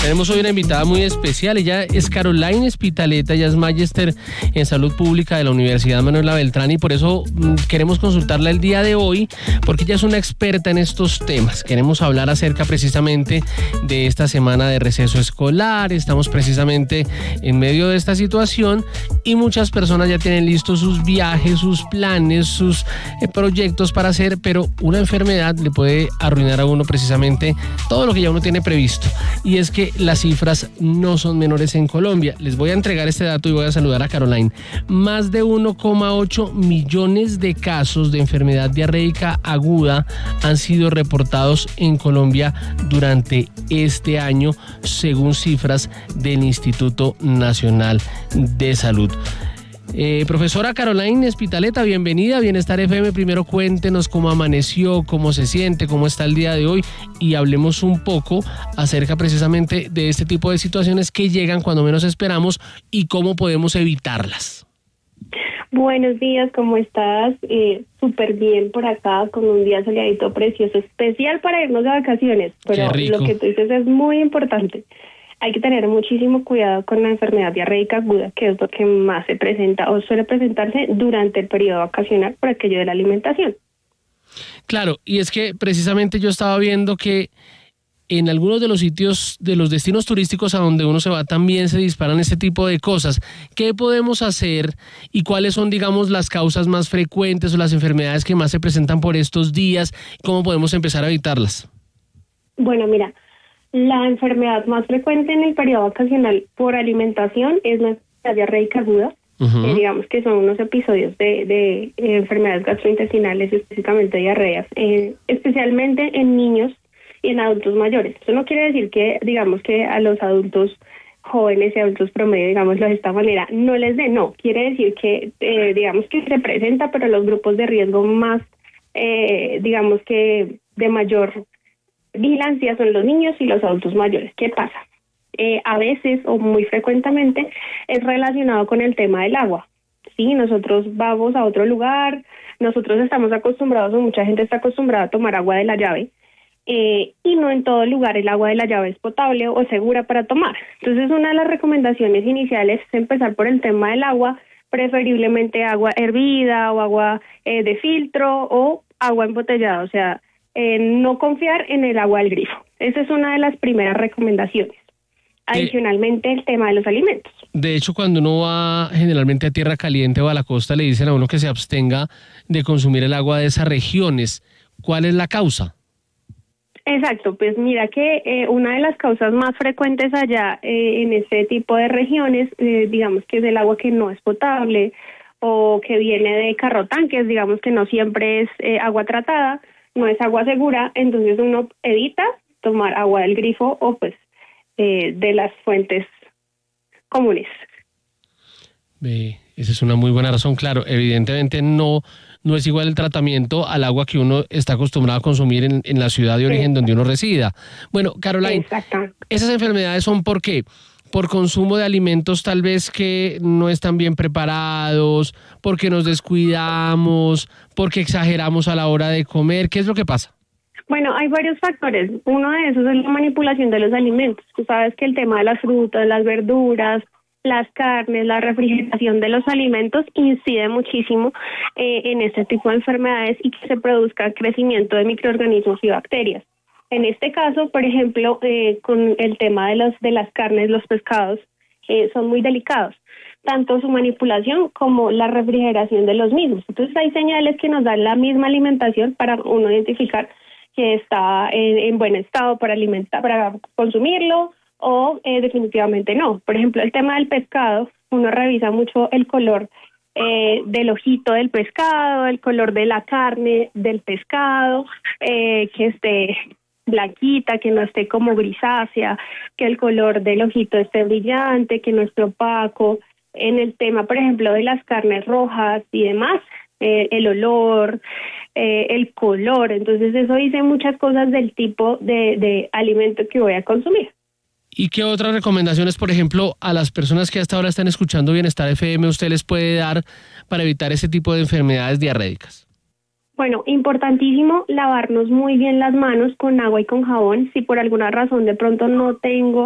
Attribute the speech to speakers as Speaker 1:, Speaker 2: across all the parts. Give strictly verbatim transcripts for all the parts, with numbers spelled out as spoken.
Speaker 1: Tenemos hoy una invitada muy especial. Ella es Caroline Espitaleta, ella es magíster en salud pública de la Universidad Manuela Beltrán y por eso mmm, queremos consultarla el día de hoy porque ella es una experta en estos temas. Queremos hablar acerca precisamente de esta semana de receso escolar. Estamos precisamente en medio de esta situación y muchas personas ya tienen listos sus viajes, sus planes, sus eh, proyectos para hacer, pero una enfermedad le puede arruinar a uno precisamente todo lo que ya uno tiene previsto. Y es que las cifras no son menores en Colombia. Les voy a entregar este dato y voy a saludar a Caroline. Más de uno coma ocho millones de casos de enfermedad diarreica aguda han sido reportados en Colombia durante este año, según cifras del Instituto Nacional de Salud. Eh, profesora Caroline Espitaleta, bienvenida a Bienestar F M. Primero cuéntenos cómo amaneció, cómo se siente, cómo está el día de hoy y hablemos un poco acerca precisamente de este tipo de situaciones que llegan cuando menos esperamos y cómo podemos evitarlas.
Speaker 2: Buenos días, ¿cómo estás? Eh, súper bien por acá, con un día soleadito precioso, especial para irnos de vacaciones, pero lo que tú dices es muy importante. Hay que tener muchísimo cuidado con la enfermedad diarreica aguda, que es lo que más se presenta o suele presentarse durante el periodo vacacional por aquello de la alimentación.
Speaker 1: Claro, y es que precisamente yo estaba viendo que en algunos de los sitios, de los destinos turísticos a donde uno se va, también se disparan este tipo de cosas. ¿Qué podemos hacer y cuáles son, digamos, las causas más frecuentes o las enfermedades que más se presentan por estos días? ¿Cómo podemos empezar a evitarlas?
Speaker 2: Bueno, mira, la enfermedad más frecuente en el periodo vacacional por alimentación es la enfermedad diarreica aguda. Uh-huh. Eh, digamos que son unos episodios de, de eh, enfermedades gastrointestinales, específicamente diarreas, eh, especialmente en niños y en adultos mayores. Eso no quiere decir que, digamos, que a los adultos jóvenes y adultos promedio, digámoslo de esta manera, no les dé, no. Quiere decir que, eh, digamos que se presenta, pero los grupos de riesgo más, eh, digamos que de mayor vigilancia son los niños y los adultos mayores. ¿Qué pasa? Eh, a veces o muy frecuentemente es relacionado con el tema del agua. Sí, nosotros vamos a otro lugar, nosotros estamos acostumbrados, o mucha gente está acostumbrada a tomar agua de la llave, eh, y no en todo lugar el agua de la llave es potable o segura para tomar. Entonces, una de las recomendaciones iniciales es empezar por el tema del agua, preferiblemente agua hervida o agua eh, de filtro o agua embotellada, o sea, Eh, no confiar en el agua del grifo. Esa es una de las primeras recomendaciones. Adicionalmente, el tema de los alimentos.
Speaker 1: De hecho, cuando uno va generalmente a tierra caliente o a la costa, le dicen a uno que se abstenga de consumir el agua de esas regiones. ¿Cuál es la causa?
Speaker 2: Exacto, pues mira que eh, una de las causas más frecuentes allá eh, en este tipo de regiones, eh, digamos que es el agua que no es potable o que viene de carrotanques, digamos que no siempre es eh, agua tratada, no es agua segura, entonces uno evita tomar agua del grifo o pues eh, de las fuentes comunes.
Speaker 1: Eh, esa es una muy buena razón, claro, evidentemente no, no es igual el tratamiento al agua que uno está acostumbrado a consumir en, en la ciudad de origen sí. donde uno resida. Bueno, Caroline, esas enfermedades son ¿por qué? Por consumo de alimentos tal vez que no están bien preparados, porque nos descuidamos, porque exageramos a la hora de comer. ¿Qué es lo que pasa?
Speaker 2: Bueno, hay varios factores. Uno de esos es la manipulación de los alimentos. Tú sabes que el tema de las frutas, las verduras, las carnes, la refrigeración de los alimentos incide muchísimo eh, en este tipo de enfermedades y que se produzca el crecimiento de microorganismos y bacterias. En este caso, por ejemplo, eh, con el tema de, los, de las carnes, los pescados, eh, son muy delicados, tanto su manipulación como la refrigeración de los mismos. Entonces hay señales que nos dan la misma alimentación para uno identificar que está en, en buen estado para alimentar, para consumirlo o eh, definitivamente no. Por ejemplo, el tema del pescado, uno revisa mucho el color eh, del ojito del pescado, el color de la carne del pescado, eh, que esté blanquita, que no esté como grisácea, que el color del ojito esté brillante, que no esté opaco. En el tema, por ejemplo, de las carnes rojas y demás, eh, el olor, eh, el color. Entonces eso dice muchas cosas del tipo de, de alimento que voy a consumir.
Speaker 1: ¿Y qué otras recomendaciones, por ejemplo, a las personas que hasta ahora están escuchando Bienestar F M, usted les puede dar para evitar ese tipo de enfermedades diarreicas?
Speaker 2: Bueno, importantísimo lavarnos muy bien las manos con agua y con jabón. Si por alguna razón de pronto no tengo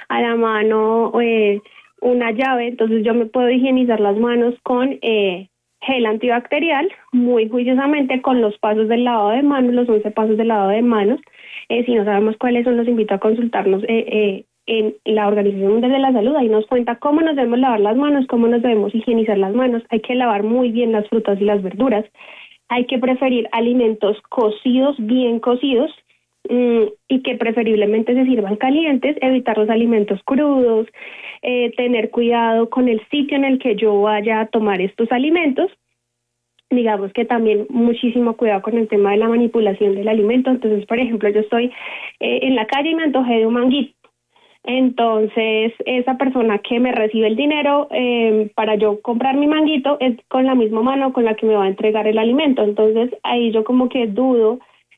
Speaker 2: a la mano eh, una llave, entonces yo me puedo higienizar las manos con eh, gel antibacterial, muy juiciosamente con los pasos del lavado de manos, los once pasos del lavado de manos. Eh, si no sabemos cuáles son, los invito a consultarnos eh, eh, en la Organización Mundial de la Salud. Ahí nos cuenta cómo nos debemos lavar las manos, cómo nos debemos higienizar las manos. Hay que lavar muy bien las frutas y las verduras. Hay que preferir alimentos cocidos, bien cocidos, mmm, y que preferiblemente se sirvan calientes, evitar los alimentos crudos, eh, tener cuidado con el sitio en el que yo vaya a tomar estos alimentos. Digamos que también muchísimo cuidado con el tema de la manipulación del alimento. Entonces, por ejemplo, yo estoy eh, en la calle y me antojé de un manguito. Entonces, esa persona que me recibe el dinero eh, para yo comprar mi manguito es con la misma mano con la que me va a entregar el alimento. Entonces, ahí yo como que dudo,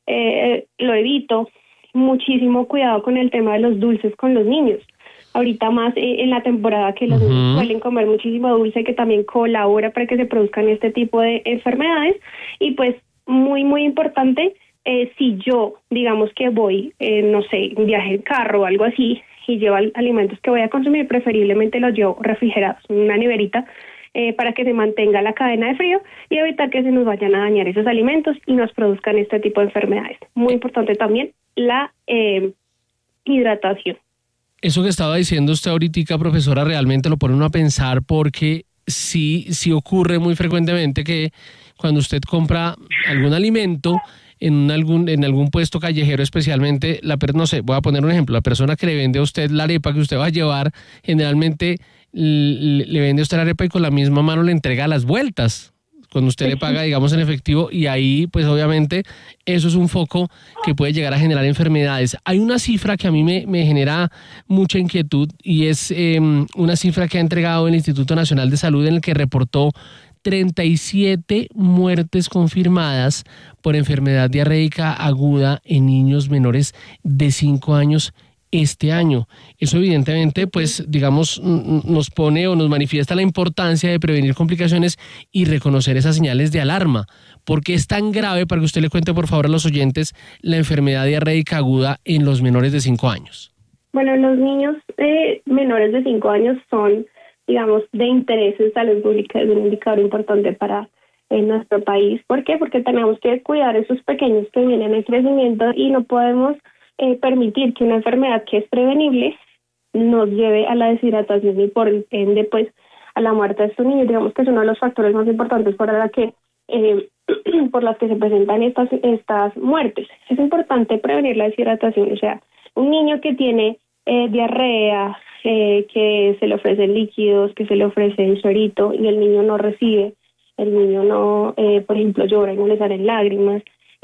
Speaker 2: eh, lo evito. Muchísimo cuidado con el tema de los dulces con los niños. Ahorita más eh, en la temporada que los uh-huh. niños suelen comer muchísimo dulce, que también colabora para que se produzcan este tipo de enfermedades. Y pues, muy, muy importante, eh, si yo, digamos que voy, eh, no sé, un viaje en carro o algo así, y llevo alimentos que voy a consumir, preferiblemente los llevo refrigerados en una neverita eh, para que se mantenga la cadena de frío y evitar que se nos vayan a dañar esos alimentos y nos produzcan este tipo de enfermedades. Muy importante también la eh, hidratación.
Speaker 1: Eso que estaba diciendo usted ahorita, profesora, realmente lo pone uno a pensar, porque sí, sí ocurre muy frecuentemente que cuando usted compra algún alimento en algún en algún puesto callejero, especialmente, la no sé, voy a poner un ejemplo, la persona que le vende a usted la arepa que usted va a llevar, generalmente le, le vende a usted la arepa y con la misma mano le entrega las vueltas, cuando usted le paga, digamos, en efectivo, y ahí, pues obviamente, eso es un foco que puede llegar a generar enfermedades. Hay una cifra que a mí me, me genera mucha inquietud, y es eh, una cifra que ha entregado el Instituto Nacional de Salud, en el que reportó treinta y siete muertes confirmadas por enfermedad diarreica aguda en niños menores de cinco años este año. Eso evidentemente, pues, digamos, nos pone o nos manifiesta la importancia de prevenir complicaciones y reconocer esas señales de alarma. ¿Por qué es tan grave, para que usted le cuente por favor a los oyentes, la enfermedad diarreica aguda en los menores de cinco años?
Speaker 2: Bueno, los niños eh, menores de cinco años son, digamos, de interés en salud pública, es un indicador importante para en nuestro país. ¿Por qué? Porque tenemos que cuidar a esos pequeños que vienen en crecimiento y no podemos eh, permitir que una enfermedad que es prevenible nos lleve a la deshidratación y por ende pues a la muerte de estos niños. Digamos que es uno de los factores más importantes por la que eh, por las que se presentan estas estas muertes. Es importante prevenir la deshidratación, o sea, un niño que tiene eh, diarrea, Eh, que se le ofrecen líquidos, que se le ofrece el suerito y el niño no recibe, el niño no, eh, por ejemplo, llora y no le salen lágrimas,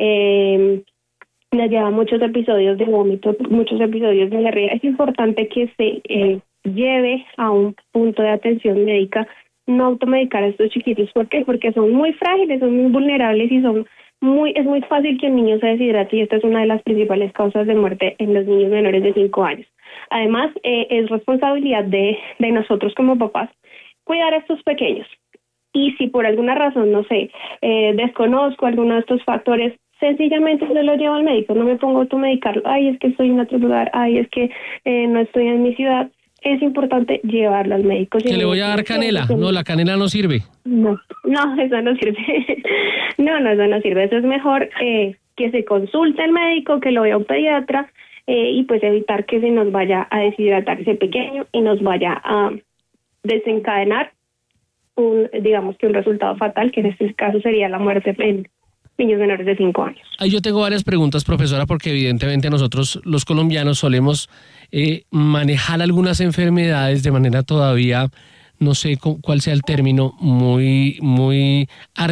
Speaker 2: eh, le lleva muchos episodios de vómito, muchos episodios de diarrea. Es importante que se eh, lleve a un punto de atención médica, no automedicar a estos chiquitos. ¿Por qué? Porque son muy frágiles, son muy vulnerables y son muy es muy fácil que el niño se deshidrate, y esta es una de las principales causas de muerte en los niños menores de cinco años. Además, eh, es responsabilidad de, de nosotros como papás cuidar a estos pequeños. Y si por alguna razón, no sé, eh, desconozco alguno de estos factores, sencillamente se lo llevo al médico, no me pongo a automedicarlo. Ay, es que estoy en otro lugar, ay, es que eh, no estoy en mi ciudad. Es importante llevarlo al médico.
Speaker 1: ¿Que le voy a dar canela? No, la canela no sirve.
Speaker 2: No, no, eso no sirve. no, no, eso no sirve. Eso es mejor eh, que se consulte al médico, que lo vea un pediatra, eh, y pues evitar que se nos vaya a deshidratar ese pequeño y nos vaya a desencadenar un, digamos que un resultado fatal, que en este caso sería la muerte en niños menores de cinco años.
Speaker 1: Ahí yo tengo varias preguntas, profesora, porque evidentemente nosotros los colombianos solemos eh, manejar algunas enfermedades de manera todavía, no sé cuál sea el término, muy, muy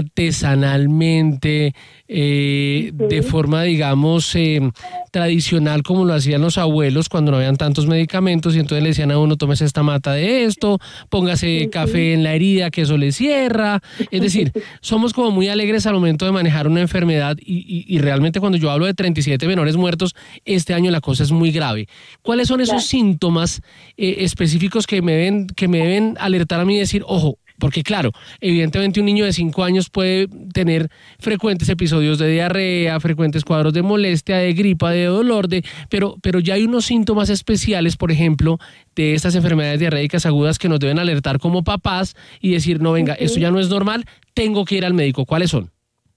Speaker 1: artesanalmente, eh, sí. de forma, digamos, eh, tradicional, como lo hacían los abuelos cuando no habían tantos medicamentos, y entonces le decían a uno, tómese esta mata de esto, póngase sí, café sí. en la herida, que eso le cierra. Es decir, somos como muy alegres al momento de manejar una enfermedad, y, y, y realmente cuando yo hablo de treinta y siete menores muertos, este año la cosa es muy grave. ¿Cuáles son esos claro. síntomas eh, específicos que me deben, que me deben alertar a mí y decir, ojo, Porque claro, evidentemente un niño de cinco años puede tener frecuentes episodios de diarrea, frecuentes cuadros de molestia, de gripa, de dolor, de, pero, pero ya hay unos síntomas especiales, por ejemplo, de estas enfermedades diarreicas agudas que nos deben alertar como papás y decir, no, venga, uh-huh. esto ya no es normal, tengo que ir al médico. ¿Cuáles son?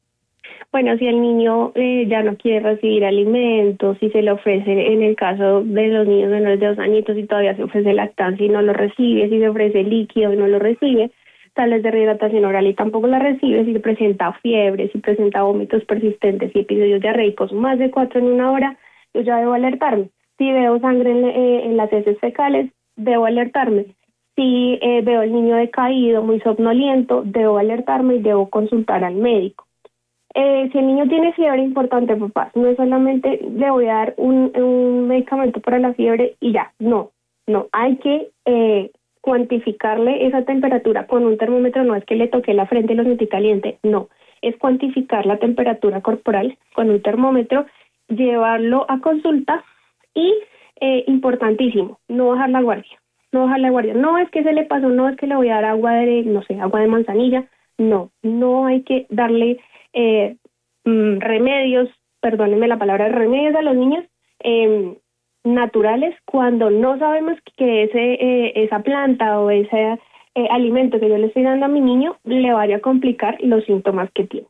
Speaker 2: Bueno, si el niño eh, ya no quiere recibir alimentos, si se le ofrece, en el caso de los niños menores de dos añitos, y todavía se ofrece lactancia y no lo recibe, si se ofrece líquido y no lo recibe, sales de rehidratación oral y tampoco la recibe, si presenta fiebre, si presenta vómitos persistentes y episodios diarreicos más de cuatro en una hora, yo ya debo alertarme. Si veo sangre en, eh, en las heces fecales, debo alertarme. Si eh, veo al niño decaído, muy somnoliento, debo alertarme y debo consultar al médico. Eh, si el niño tiene fiebre, importante, papás, no es solamente le voy a dar un, un medicamento para la fiebre y ya, no, no, hay que eh, cuantificarle esa temperatura con un termómetro, no es que le toque la frente y lo sentí caliente, no, es cuantificar la temperatura corporal con un termómetro, llevarlo a consulta y, eh, importantísimo, no bajar la guardia, no bajar la guardia, no es que se le pasó, no es que le voy a dar agua de, no sé, agua de manzanilla, no, no hay que darle Eh, mm, remedios, perdónenme la palabra, remedios a los niños eh, naturales cuando no sabemos que ese eh, esa planta o ese eh, alimento que yo le estoy dando a mi niño le vaya a complicar los síntomas que tiene.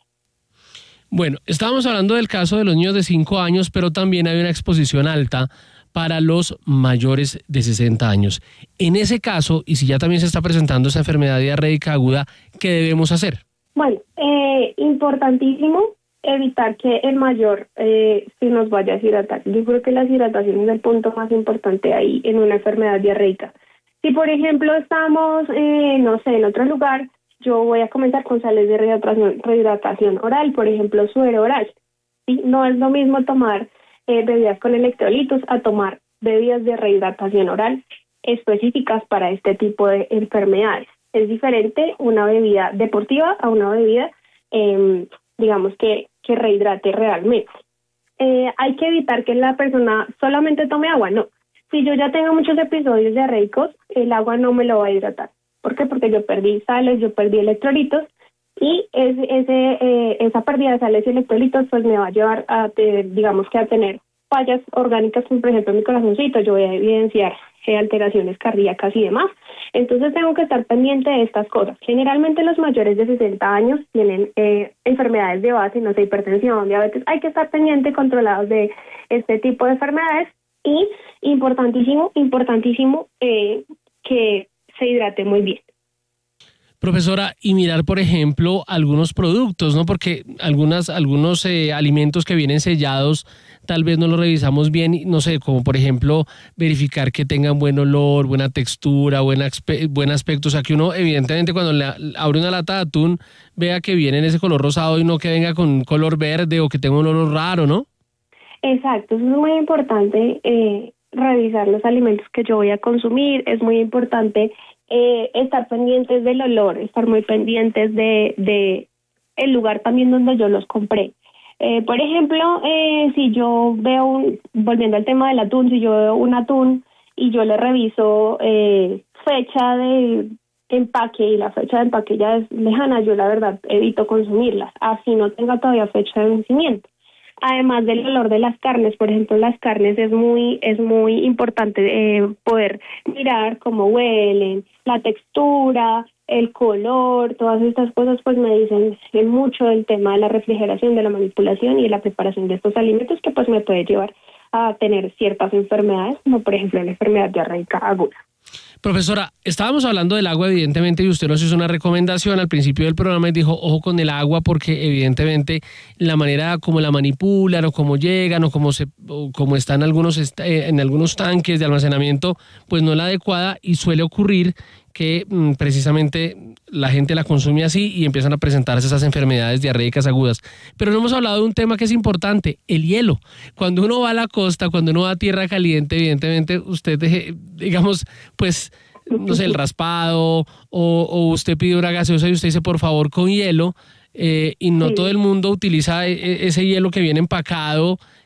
Speaker 1: Bueno, estábamos hablando del caso de los niños de cinco años, pero también hay una exposición alta para los mayores de sesenta años. En ese caso, y si ya también se está presentando esa enfermedad diarreica aguda, ¿qué debemos hacer?
Speaker 2: Bueno, eh, importantísimo evitar que el mayor eh, se nos vaya a deshidratar. Yo creo que la deshidratación es el punto más importante ahí en una enfermedad diarreica. Si, por ejemplo, estamos, eh, no sé, en otro lugar, yo voy a comenzar con sales de rehidratación, rehidratación oral, por ejemplo, suero oral. ¿Sí? No es lo mismo tomar eh, bebidas con electrolitos a tomar bebidas de rehidratación oral específicas para este tipo de enfermedades. Es diferente una bebida deportiva a una bebida, eh, digamos, que, que rehidrate realmente. Eh, hay que evitar que la persona solamente tome agua, no. Si yo ya tengo muchos episodios diarreicos, el agua no me lo va a hidratar. ¿Por qué? Porque yo perdí sales, yo perdí electrolitos, y ese, ese, eh, esa pérdida de sales y electrolitos pues me va a llevar a, te, digamos que a tener fallas orgánicas, como por ejemplo en mi corazoncito, yo voy a evidenciar eh, alteraciones cardíacas y demás. Entonces tengo que estar pendiente de estas cosas. Generalmente los mayores de sesenta años tienen eh, enfermedades de base, no sé, hipertensión, diabetes. Hay que estar pendiente, controlados de este tipo de enfermedades y importantísimo, importantísimo eh, que se hidrate muy bien.
Speaker 1: Profesora, y mirar, por ejemplo, algunos productos, ¿no? Porque algunas, algunos eh, alimentos que vienen sellados, tal vez no los revisamos bien, no sé, como por ejemplo, verificar que tengan buen olor, buena textura, buen, aspe- buen aspecto. O sea, que uno, evidentemente, cuando le abre una lata de atún, vea que viene en ese color rosado y no que venga con un color verde o que tenga un olor raro, ¿no?
Speaker 2: Exacto, eso es muy importante, eh, revisar los alimentos que yo voy a consumir, es muy importante Eh, estar pendientes del olor, estar muy pendientes de, de el lugar también donde yo los compré. Eh, por ejemplo, eh, si yo veo, un, volviendo al tema del atún, si yo veo un atún y yo le reviso eh, fecha de empaque y la fecha de empaque ya es lejana, yo la verdad evito consumirlas, así no tenga todavía fecha de vencimiento. Además del olor de las carnes, por ejemplo, las carnes es muy es muy importante eh, poder mirar cómo huelen, la textura, el color, todas estas cosas pues me dicen mucho del tema de la refrigeración, de la manipulación y de la preparación de estos alimentos que pues me puede llevar a tener ciertas enfermedades, como por ejemplo la enfermedad diarreica aguda.
Speaker 1: Profesora, estábamos hablando del agua, evidentemente, y usted nos hizo una recomendación al principio del programa y dijo, ojo con el agua, porque evidentemente la manera como la manipulan o cómo llegan o cómo, se, o cómo están algunos est- en algunos tanques de almacenamiento, pues no es la adecuada y suele ocurrir que mmm, precisamente la gente la consume así y empiezan a presentarse esas enfermedades diarreicas agudas. Pero no hemos hablado de un tema que es importante, el hielo. Cuando uno va a la costa, cuando uno va a tierra caliente, evidentemente usted, deje, digamos, pues, no sé, el raspado o, o usted pide una gaseosa y usted dice, por favor, con hielo, eh, y no sí. todo el mundo utiliza ese hielo que viene empacado,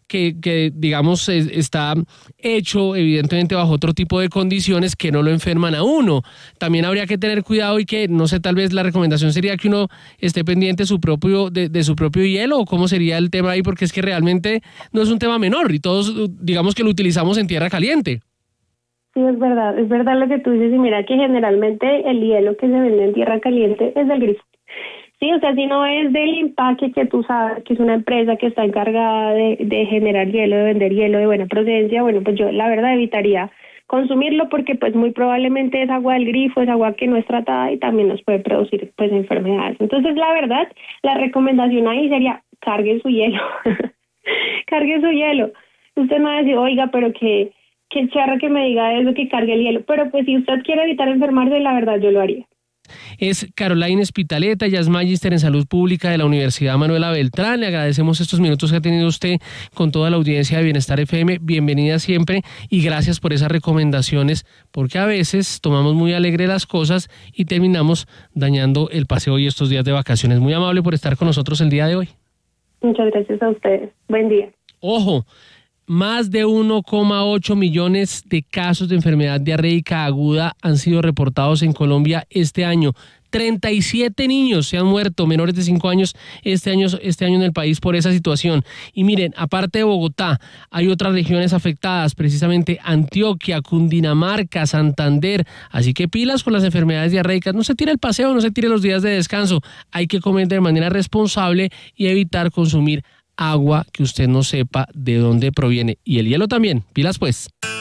Speaker 1: que, que digamos, es, está hecho evidentemente bajo otro tipo de condiciones que no lo enferman a uno. También habría que tener cuidado y que, no sé, tal vez la recomendación sería que uno esté pendiente su propio, de, de su propio hielo, o cómo sería el tema ahí, porque es que realmente no es un tema menor y todos, digamos que lo utilizamos en tierra caliente.
Speaker 2: Sí, es verdad, es verdad lo que tú dices, y mira que generalmente el hielo que se vende en tierra caliente es del grifo. Sí, o sea, si no es del empaque, que tú sabes que es una empresa que está encargada de, de generar hielo, de vender hielo de buena procedencia, bueno, pues yo la verdad evitaría consumirlo, porque pues muy probablemente es agua del grifo, es agua que no es tratada y también nos puede producir pues enfermedades. Entonces, la verdad, la recomendación ahí sería cargue su hielo, cargue su hielo. Usted no va a decir, oiga, pero que, que charra que me diga eso, que cargue el hielo, pero pues si usted quiere evitar enfermarse, la verdad yo lo haría.
Speaker 1: Es Caroline Spitaleta, ella es magíster en salud pública de la Universidad Manuela Beltrán. Le agradecemos estos minutos que ha tenido usted con toda la audiencia de Bienestar F M. Bienvenida siempre y gracias por esas recomendaciones, porque a veces tomamos muy alegre las cosas y terminamos dañando el paseo y estos días de vacaciones. Muy amable por estar con nosotros el día de hoy.
Speaker 2: Muchas gracias a ustedes. Buen día.
Speaker 1: Ojo, más de uno coma ocho millones de casos de enfermedad diarreica aguda han sido reportados en Colombia este año. treinta y siete niños se han muerto, menores de cinco años, este año, este año en el país por esa situación. Y miren, aparte de Bogotá, hay otras regiones afectadas, precisamente Antioquia, Cundinamarca, Santander. Así que pilas con las enfermedades diarreicas. No se tire el paseo, no se tire los días de descanso. Hay que comer de manera responsable y evitar consumir agua que usted no sepa de dónde proviene. Y el hielo también. Pilas pues.